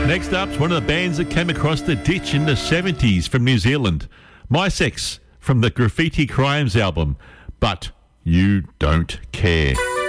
Next up's one of the bands that came across the ditch in the 70s from New Zealand. My Sex from the Graffiti Crimes album. But You Don't Care.